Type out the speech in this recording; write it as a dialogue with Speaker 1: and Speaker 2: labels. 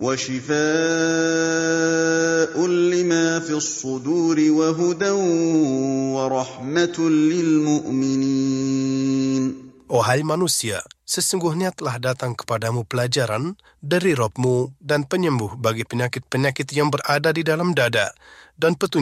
Speaker 1: وشفاء لما في الصدور وهدى ورحمة للمؤمنين.
Speaker 2: Wahai manusia, sesungguhnya telah datang kepadamu pelajaran dari Rabb-Mu dan penyembuh bagi penyakit-penyakit yang berada di dalam dada dan petunjuk